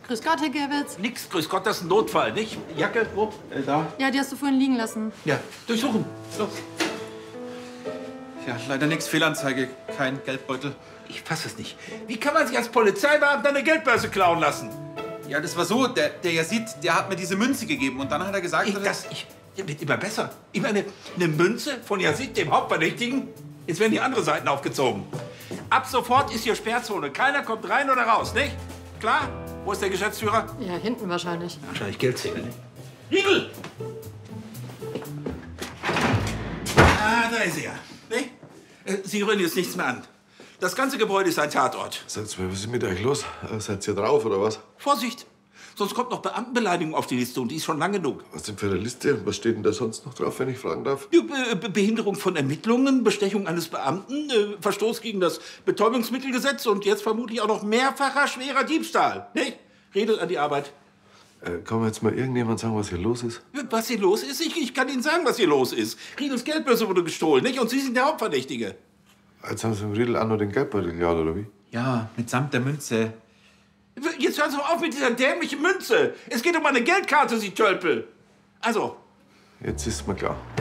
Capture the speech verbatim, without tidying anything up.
Grüß Gott, Herr Gewitz. Nix, grüß Gott, das ist ein Notfall, nicht? Jacke, wo? Äh, da. Ja, die hast du vorhin liegen lassen. Ja, durchsuchen. Los. Ja, leider nichts. Fehlanzeige, kein Geldbeutel. Ich fasse es nicht. Wie kann man sich als Polizeibeamter eine Geldbörse klauen lassen? Ja, das war so. Der, der Yazid, der hat mir diese Münze gegeben. Und dann hat er gesagt, Ich, das ich, der wird immer besser. Ich meine, eine Münze von Yazid, dem Hauptverdächtigen? Jetzt werden die anderen Seiten aufgezogen. Ab sofort ist hier Sperrzone. Keiner kommt rein oder raus, nicht? Klar? Wo ist der Geschäftsführer? Ja, hinten wahrscheinlich. Wahrscheinlich Geldzähler, nicht? Riegel! Ah, da ist er. Nicht? Äh, Sie rühren jetzt nichts mehr an. Das ganze Gebäude ist ein Tatort. Sagt mal, was ist mit euch los? Seid ihr drauf, oder was? Vorsicht! Sonst kommt noch Beamtenbeleidigung auf die Liste und die ist schon lang genug. Was denn für eine Liste? Was steht denn da sonst noch drauf, wenn ich fragen darf? Be Be Behinderung von Ermittlungen, Bestechung eines Beamten, äh, Verstoß gegen das Betäubungsmittelgesetz und jetzt vermutlich auch noch mehrfacher schwerer Diebstahl. Nicht? Redel an die Arbeit. Äh, kann mir jetzt mal irgendjemand sagen, was hier los ist? Was hier los ist? Ich, ich kann Ihnen sagen, was hier los ist. Riedels Geldbörse wurde gestohlen, nicht? Und Sie sind der Hauptverdächtige. Jetzt haben Sie im Riedel auch noch den Geldbeutel geklaut, oder wie? ja, mitsamt der Münze. Jetzt hören Sie doch auf mit dieser dämlichen Münze. Es geht um eine Geldkarte, Sie Tölpel. Also, Jetzt ist mir klar.